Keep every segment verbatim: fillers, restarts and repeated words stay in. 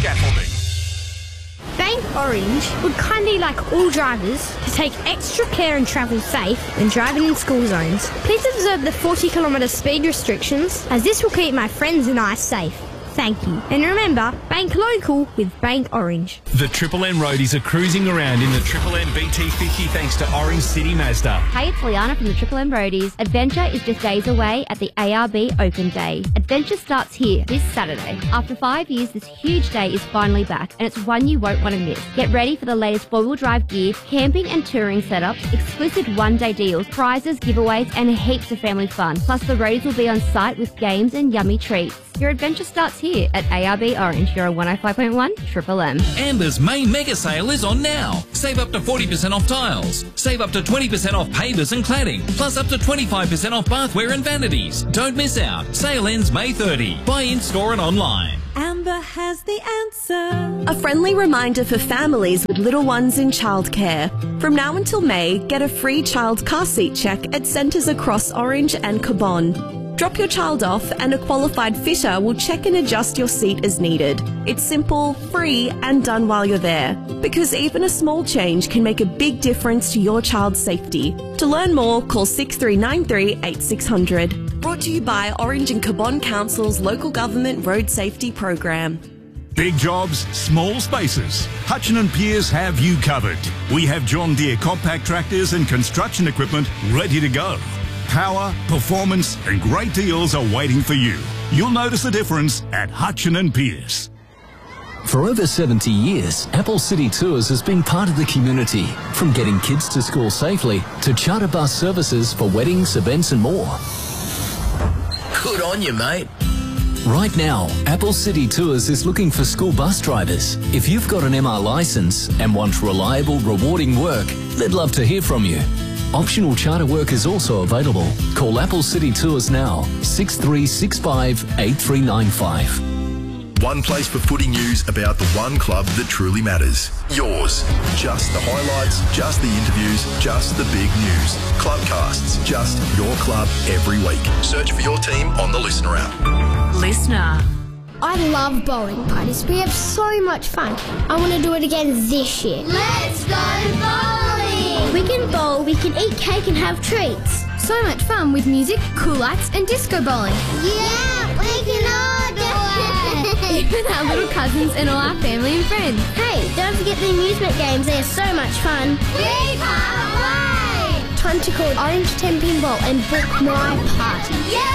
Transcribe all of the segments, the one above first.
scaffolding. Bank Orange would kindly like all drivers to take extra care and travel safe when driving in school zones. Please observe the forty kilometre speed restrictions, as this will keep my friends and I safe. Thank you. And remember, bank local with Bank Orange. The Triple M roadies are cruising around in the Triple M B T fifty thanks to Orange City Mazda. Hey, it's Liana from the Triple M Roadies. Adventure is just days away at the A R B Open Day. Adventure starts here this Saturday. After five years, this huge day is finally back, and it's one you won't want to miss. Get ready for the latest four-wheel drive gear, camping and touring setups, exclusive one-day deals, prizes, giveaways, and heaps of family fun. Plus, the roadies will be on site with games and yummy treats. Your adventure starts here at A R B Orange. You're a one oh five point one Triple M. Amber's main mega sale is on now. Save up to forty percent off tiles. Save up to twenty percent off pavers and cladding. Plus up to twenty-five percent off bathware and vanities. Don't miss out. Sale ends May thirtieth. Buy in store and online. Amber has the answer. A friendly reminder for families with little ones in childcare. From now until May, get a free child car seat check at centres across Orange and Cabon. Drop your child off and a qualified fitter will check and adjust your seat as needed. It's simple, free and done while you're there. Because even a small change can make a big difference to your child's safety. To learn more, call six three nine three, eight six zero zero. Brought to you by Orange and Cabon Council's Local Government Road Safety Program. Big jobs, small spaces. Hutchin and Pearce have you covered. We have John Deere compact tractors and construction equipment ready to go. Power, performance and great deals are waiting for you. You'll notice the difference at Hutchin and Pearce. For over seventy years, Apple City Tours has been part of the community, from getting kids to school safely to charter bus services for weddings, events and more. Good on you, mate. Right now, Apple City Tours is looking for school bus drivers. If you've got an M R licence and want reliable, rewarding work, they'd love to hear from you. Optional charter work is also available. Call Apple City Tours now, six three six five, eight three nine five. One place for footy news about the one club that truly matters. Yours. Just the highlights, just the interviews, just the big news. Clubcasts, just your club every week. Search for your team on the Listener app. Listener. I love bowling parties. We have so much fun. I want to do it again this year. Let's go bowling! We can bowl, we can eat cake and have treats. So much fun with music, cool lights and disco bowling. Yeah, we can all do it! Even our little cousins and all our family and friends. Hey, don't forget the amusement games. They're so much fun. We can't wait! Time to call Orange ten Pinball and book my party. Yeah!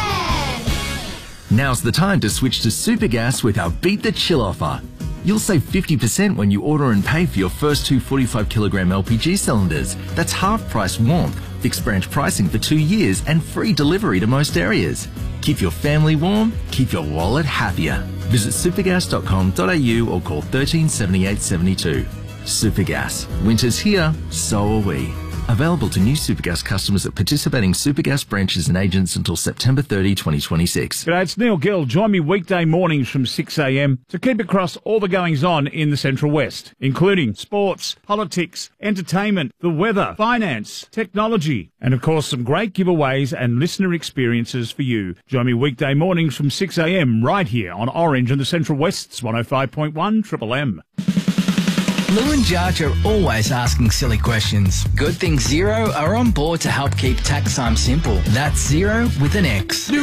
Now's the time to switch to Supergas with our Beat the Chill offer. You'll save fifty percent when you order and pay for your first two forty-five kilogram L P G cylinders. That's half price warmth, fixed branch pricing for two years and free delivery to most areas. Keep your family warm, keep your wallet happier. Visit supergas dot com dot a u or call thirteen seventy-eight seventy-two. Supergas. Winter's here, so are we. Available to new Supergas customers at participating Supergas branches and agents until September thirtieth, twenty twenty-six. G'day, it's Neil Gill. Join me weekday mornings from six a m to keep across all the goings-on in the Central West, including sports, politics, entertainment, the weather, finance, technology, and of course some great giveaways and listener experiences for you. Join me weekday mornings from six a m right here on Orange and the Central West's one oh five point one Triple M. Lou and Jarch are always asking silly questions. Good thing Xero are on board to help keep tax time simple. That's Xero with an X.